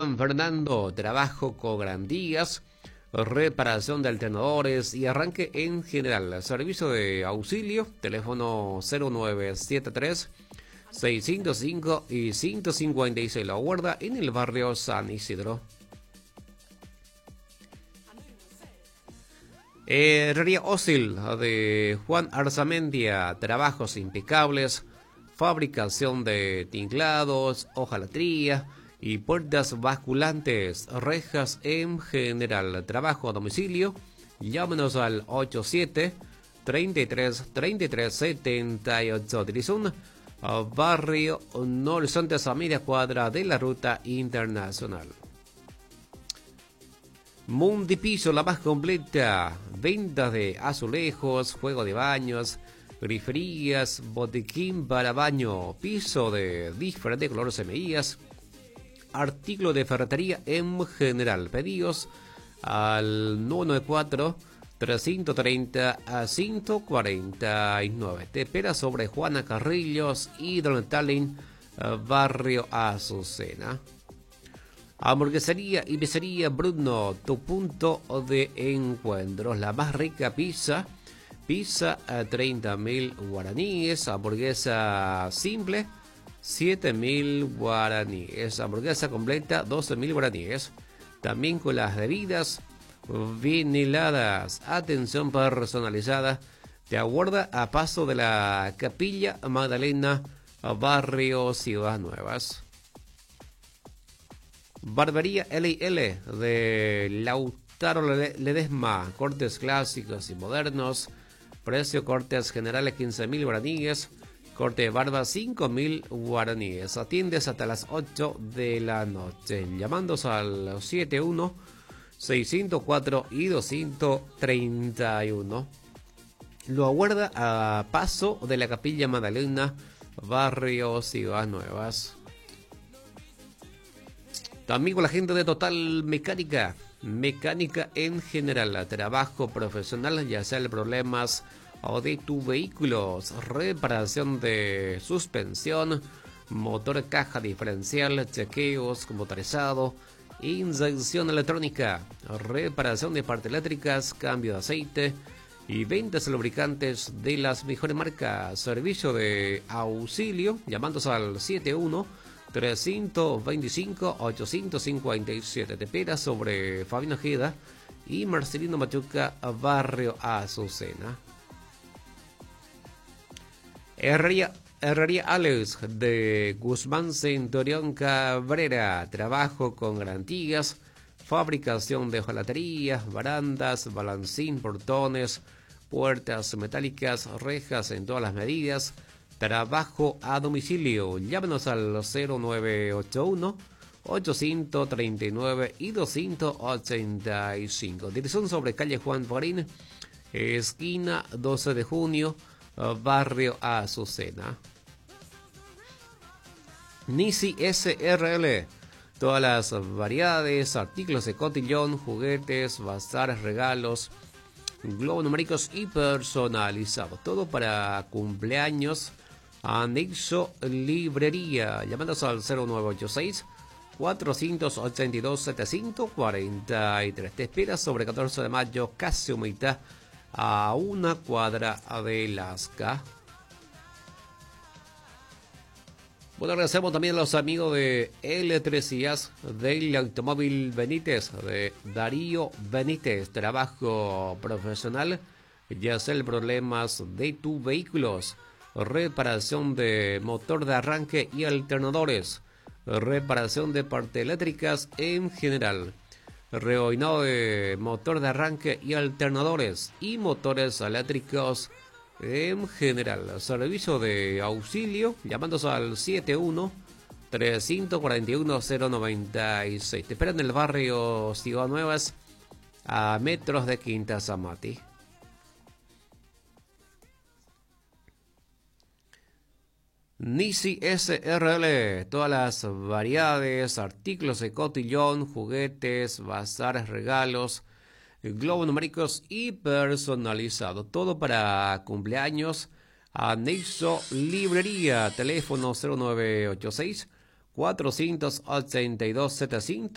Juan Fernando, trabajo con garantías, reparación de alternadores y arranque en general. Servicio de auxilio, teléfono 0973 605 y 156. La guarda en el barrio San Isidro. Herrería Ósil de Juan Arzamendia, trabajos impecables, fabricación de tinklados, hojalatría y puertas basculantes, rejas en general. Trabajo a domicilio. Llámenos al 87 33 33 78. Dirección barrio Horizontes a media cuadra de la ruta internacional. Mundipiso, la más completa. Ventas de azulejos, juego de baños, griferías, botiquín para baño, piso de diferentes colores semillas, artículos de ferretería en general. Pedidos al 994 330 a 149. Te espera sobre Juana Carrillos y Don Talin, barrio Azucena. Hamburguesería y pizzería Bruno, tu punto de encuentro. La más rica pizza a 30.000 guaraníes. Hamburguesa simple, 7.000 guaraníes. Hamburguesa completa, 12.000 guaraníes. También con las bebidas viniladas. Atención personalizada. Te aguarda a paso de la Capilla Magdalena, barrio Ciudad Nuevas. Barbería L&L de Lautaro Ledesma, cortes clásicos y modernos, precio cortes generales 15.000 guaraníes, corte de barba 5.000 guaraníes. Atiendes hasta las 8 de la noche, llamándose al 71 604 y 231. Lo aguarda a paso de la Capilla Magdalena, barrio Ciudad Nuevas. También con la gente de Total Mecánica, mecánica en general, trabajo profesional, ya sea el problemas o de tu vehículo, reparación de suspensión, motor, caja diferencial, chequeos motorizado, inyección electrónica, reparación de partes eléctricas, cambio de aceite y ventas de lubricantes de las mejores marcas. Servicio de auxilio, llamándose al 71 325 857. Te espera sobre Fabián Ojeda y Marcelino Machuca, barrio Azucena. Herrería Alex de Guzmán Centurión Cabrera, trabajo con garantías, fabricación de hojalatería, barandas, balancín, portones, puertas metálicas, rejas en todas las medidas. Trabajo a domicilio. Llámenos al 0981 839 y 285. Dirección sobre calle Juan Farín, esquina 12 de junio, barrio Azucena. Nisi SRL. Todas las variedades, artículos de cotillón, juguetes, bazares, regalos, globos numéricos y personalizados. Todo para cumpleaños. Anexo Librería, llamados al 0986 482 743. Te espera sobre 14 de mayo, casi mitad, a una cuadra de Lasca. Bueno, agradecemos también a los amigos de Electricidad del Automóvil Benítez, de Darío Benítez, trabajo profesional, ya sea el problemas de tus vehículos, reparación de motor de arranque y alternadores, reparación de partes eléctricas en general, reoinado de motor de arranque y alternadores y motores eléctricos en general. Servicio de auxilio, llamándose al 71 341 096. Te esperan en el barrio Ciudad Nuevas, a metros de Quinta Zamati. Nisi SRL, todas las variedades, artículos de cotillón, juguetes, bazares, regalos, globos numéricos y personalizados. Todo para cumpleaños. Anexo Librería, teléfono 0986 482 700.